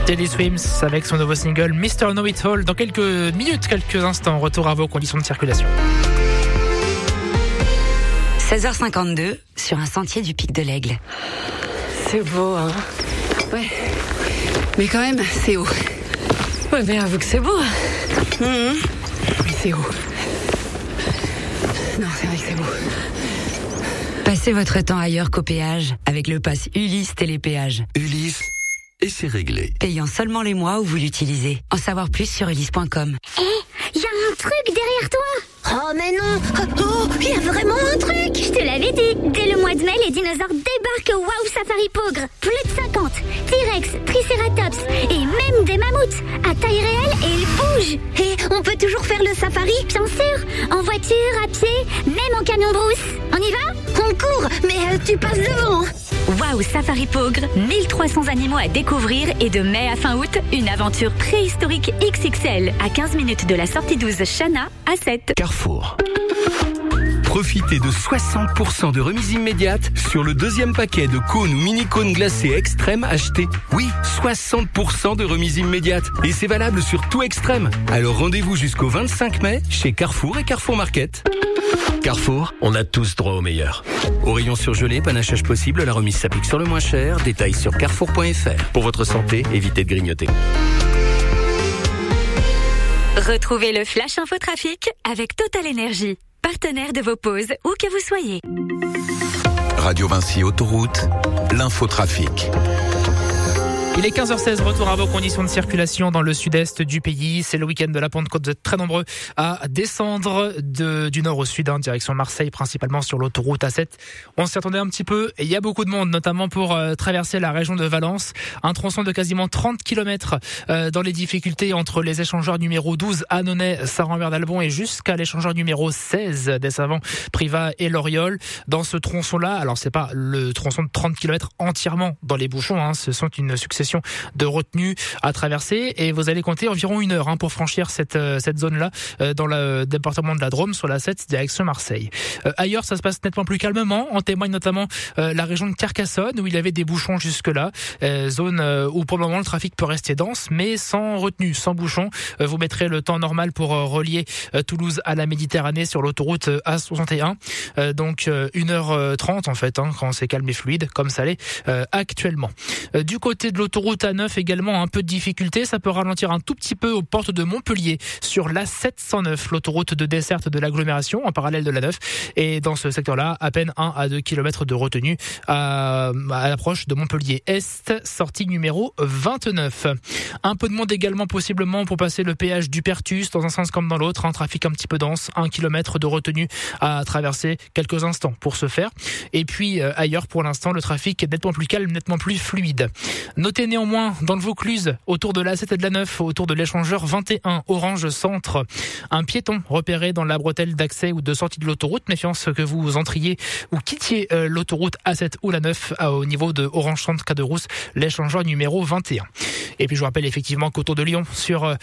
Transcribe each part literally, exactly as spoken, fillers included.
Teddy Swims avec son nouveau single mister Know It All. Dans quelques minutes, quelques instants, retour à vos conditions de circulation. seize heures cinquante-deux sur un sentier du Pic de l'Aigle. C'est beau, hein. Ouais. Mais quand même, c'est haut. Ouais, mais avoue que c'est beau. Mmh. Oui, c'est haut. Non, c'est vrai que c'est beau. Passez votre temps ailleurs qu'au péage avec le pass Ulysse Télépéage. Ulysse, et c'est réglé. Payant seulement les mois où vous l'utilisez. En savoir plus sur ulysse point com. Hé, hey, y a un truc derrière toi. Oh mais non. Oh, il y a vraiment un truc. Je te l'avais dit. Dès le mois de mai, les dinosaures débarquent au Wow Safari Pogre. Plus de cinquante. T-Rex, Triceratops et même des mammouths. À taille réelle et ils bougent. Et on peut toujours faire le safari, bien sûr. En voiture, à pied, même en camion brousse. On y va? On court, mais euh, tu passes devant. Wow Safari Pogre, mille trois cents animaux à découvrir et de mai à fin août, une aventure préhistorique X X L à quinze minutes de la sortie douze Chana à sept. Carrefour. Profitez de soixante pour cent de remise immédiate sur le deuxième paquet de cônes ou mini-cônes glacés extrême achetés. Oui, soixante pour cent de remise immédiate. Et c'est valable sur tout extrême. Alors rendez-vous jusqu'au vingt-cinq mai chez Carrefour et Carrefour Market. Carrefour, on a tous droit au meilleur. Au rayon surgelé, panachage possible, la remise s'applique sur le moins cher. Détails sur carrefour point f r. Pour votre santé, évitez de grignoter. Retrouvez le Flash Info Trafic avec Total Énergie, partenaire de vos pauses où que vous soyez. Radio Vinci Autoroute, l'infotrafic. Il est quinze heures seize, retour à vos conditions de circulation dans le sud-est du pays. C'est le week-end de la Pentecôte, vous êtes très nombreux à descendre de, du nord au sud, hein, direction Marseille, principalement sur l'autoroute A sept. On s'y attendait un petit peu et il y a beaucoup de monde, notamment pour euh, traverser la région de Valence. Un tronçon de quasiment trente kilomètres euh, dans les difficultés entre les échangeurs numéro douze, Annonay, Saint-Rambert-d'Albon et jusqu'à l'échangeur numéro seize, des Savants, Privas et Loriol. Dans ce tronçon-là, alors c'est pas le tronçon de trente kilomètres entièrement dans les bouchons, hein, ce sont une succession de retenue à traverser et vous allez compter environ une heure hein, pour franchir cette euh, cette zone-là euh, dans le département de la Drôme sur la sept direction Marseille. Euh, ailleurs, ça se passe nettement plus calmement. En témoigne notamment euh, la région de Carcassonne où il y avait des bouchons jusque-là, euh, zone euh, où pour le moment le trafic peut rester dense mais sans retenue, sans bouchons. Euh, vous mettrez le temps normal pour euh, relier euh, Toulouse à la Méditerranée sur l'autoroute euh, A soixante et un. Euh, donc euh, une heure trente en fait hein, quand c'est calme et fluide comme ça l'est euh, actuellement. Euh, du côté de l'autoroute Autoroute A neuf également un peu de difficulté, ça peut ralentir un tout petit peu aux portes de Montpellier sur l'A sept cent neuf, l'autoroute de desserte de l'agglomération en parallèle de l'A neuf et dans ce secteur-là, à peine un à deux kilomètres de retenue à, à l'approche de Montpellier Est, sortie numéro vingt-neuf. Un peu de monde également possiblement pour passer le péage du Pertus dans un sens comme dans l'autre, un trafic un petit peu dense, un kilomètre de retenue à traverser quelques instants pour ce faire. Et puis euh, ailleurs pour l'instant le trafic est nettement plus calme, nettement plus fluide. Notez néanmoins dans le Vaucluse, autour de l'A sept et de l'A neuf, autour de l'échangeur vingt et un, Orange Centre, un piéton repéré dans la bretelle d'accès ou de sortie de l'autoroute. Méfiance que vous entriez ou quittiez euh, l'autoroute A sept ou l'A neuf euh, au niveau de Orange Centre Caderousse, l'échangeur numéro vingt et un. Et puis je vous rappelle effectivement qu'autour de Lyon, sur euh,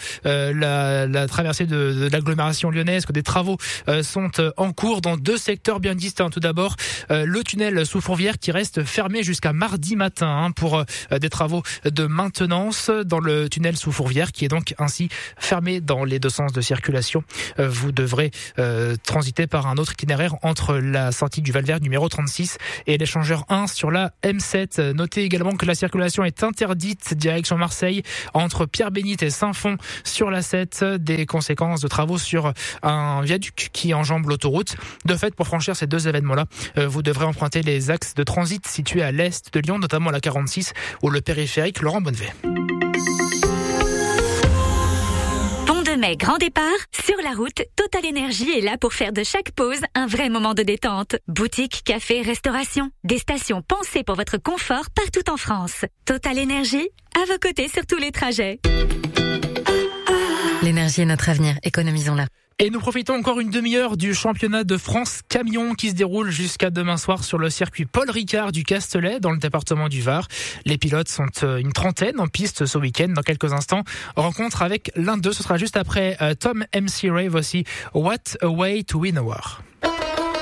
la, la traversée de, de l'agglomération lyonnaise, que des travaux euh, sont euh, en cours dans deux secteurs bien distincts. Tout d'abord, euh, le tunnel sous Fourvière qui reste fermé jusqu'à mardi matin hein, pour euh, des travaux de maintenance dans le tunnel sous Fourvière qui est donc ainsi fermé dans les deux sens de circulation. Euh, vous devrez euh, transiter par un autre itinéraire entre la sortie du Val-Vert numéro trente-six et l'échangeur un sur la M sept. Notez également que la circulation est interdite direction Marseille entre Pierre-Bénite et Saint-Fond sur la sept, des conséquences de travaux sur un viaduc qui enjambe l'autoroute. De fait, pour franchir ces deux événements-là, euh, vous devrez emprunter les axes de transit situés à l'est de Lyon, notamment la quarante-six ou le périphérique Laurent Bonnevet. Pont de Mai, grand départ. Sur la route, Total Énergie est là pour faire de chaque pause un vrai moment de détente. Boutique, café, restauration. Des stations pensées pour votre confort partout en France. Total Énergie, à vos côtés sur tous les trajets. L'énergie est notre avenir, économisons-la. Et nous profitons encore une demi-heure du championnat de France camion qui se déroule jusqu'à demain soir sur le circuit Paul Ricard du Castellet dans le département du Var. Les pilotes sont une trentaine en piste ce week-end. Dans quelques instants, rencontre avec l'un d'eux. Ce sera juste après euh, Tom M C Ray. Voici What a Way to Win a War.